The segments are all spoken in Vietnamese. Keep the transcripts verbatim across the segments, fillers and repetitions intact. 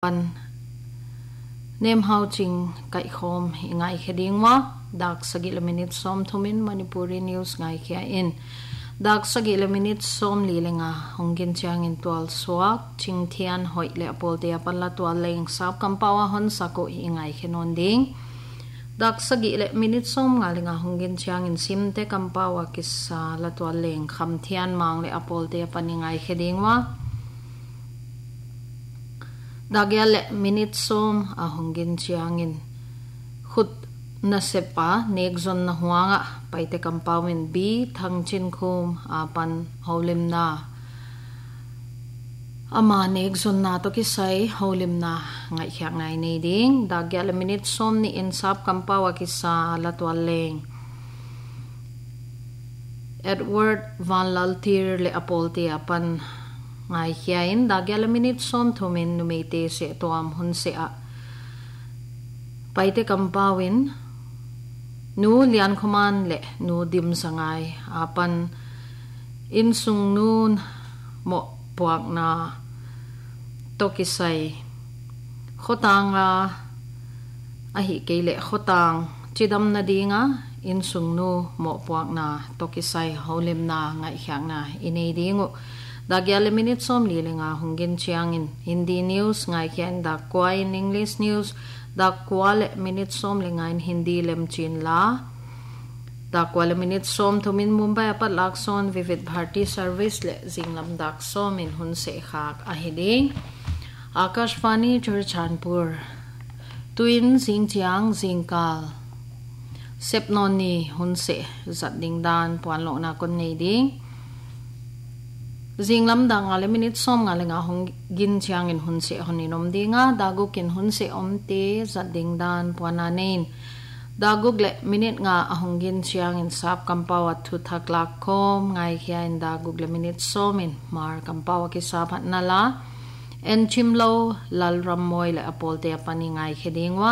pan nem hau ching kai khom ngai kheding wa dak sagi le minute som thumin Manipuri news ngai khia in dak sagi le minute som li lenga hongin chang in twal swak ching thian hoi le apol te pan la twal leng sap kampawa hon sako ngai khenon ding dak sagi le minute som nga lenga hongin chang in sim te kampawa kissa la twal leng kham thian mang le apol te pan ngai kheding wa Dagya le minute som a hongin chiangin khut na sepa nekzon na huanga paite kampawin b thang chin khum apan holim na ama nekzon na to kisai holim na ngai khyak ngai nei ding dagya le minute som ni insap kampawa kisa latwal leng Edward Van Laltir le apolti apan ngai hiain dagya le minute som thumin numete se toam hun se a paite kampawin nu lian khoman le nu dim sangai apan insung nun mo puak na tokisai khotanga ahi keile khotang chidam na dinga insung nu mo puak na tokisai holim na ngai hyang na inei dingu Dagya le minute som li lenga hongin chiang in Hindi news ngai kyan da kwa in English news da kwa le minute som lenga in Hindi lem chin la da kwa le minute som thumin Mumbai apat lakson Vivid Bharti service le jinglam dak som in hun se khak ahiding Akashvani Churchanpur Twin Jingjiang Jingkal Sepnoni hun se zat ding dan puan lo na kon nei ding Jinglam da nga le minute som nga lenga hong gin chiang in hun se honinom dinga daguk in hun se omte zading dan puana nein daguk le minute nga ahong gin chiang in sap kampawa thu thakla khom ngai khia in daguk le minute som in mar kampawa ki sap nala en chimlo lal rammoi le apolte apani ngai khedingwa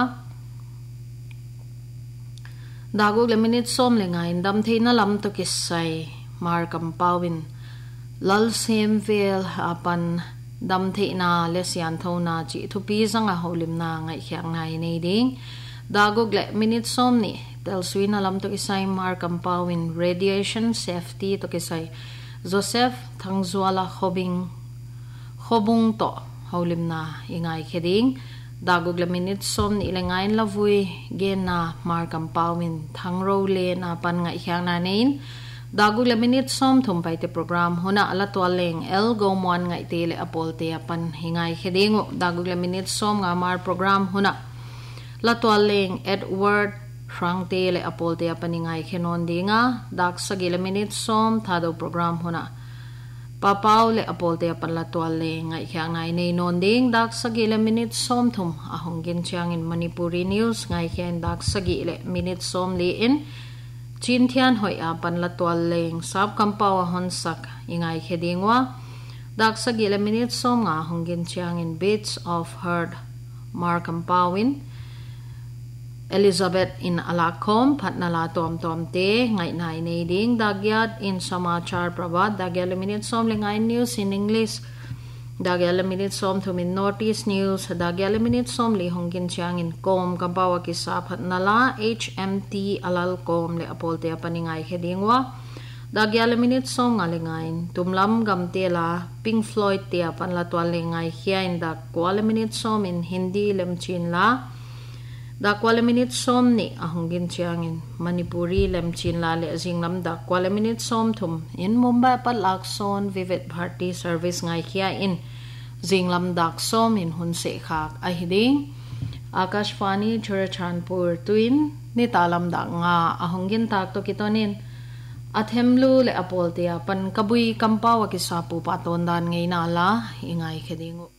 daguk le minute som le ngai dam theina lam to kisai mar kampawin lal sem vel apan dam the na le sian thona chi thupi zanga holim na ngai khyang nai nei ding daguk le minute som ni tel suina lam to isai mar kampawin radiation safety to kisai Joseph Thangzwala khobing khobung to holim na ingai kheding daguk le minute som ni lengain lavui gen na mar kampawin thangro le na pan ngai khyang na nein Dagu le minute som thum paite program huna ala twaleng el gomwan ngai te le apolte apan hingai khedingu dagu le minute som nga mar program huna la twaleng Edward Frank te le apolte apan hingai khenon dinga dak sagi le minute som thado program huna papau le apolte apan la twaleng ngai khyang ngai nei non ding dak sagi le minute som thum ahongin chiang in Manipuri news ngai khen dak sagi le minute som li in Chin thian hoi a pan la twal leng sap kampawa hon sak ingai khedingwa dak sagi le minute som nga hongin chiang in bits of herd mar kampawin Elizabeth in alakom phatna la tom tom te ngai nai nei ding dagyat in samachar prabhat dagya le minute som le ngai news in English dagya le minute som thumin notice news dagya le minute som li hongin chiang in kom kampawa ki sa phatna la H M T alal kom le apolte apani ngai khedingwa dagya le minute som nga le ngain tumlam gamte la Pink Floyd te apan la twal le ngai khia in da kwal minute som in Hindi lem chin la da kwal minute som ni ahongin chiang in Manipuri lem chin la le jinglam da kwal minute som thum in Mumbai pat lakson Vivid Bharti service ngai khia in jinglam dak som in hun se khak ahiding Akashvani Churchanpur Twin ni talam da nga ahongin tak to kitonin athemlu le apoltia pan kabui kampawa ki sapu paton dan ngei na la ingai khedingu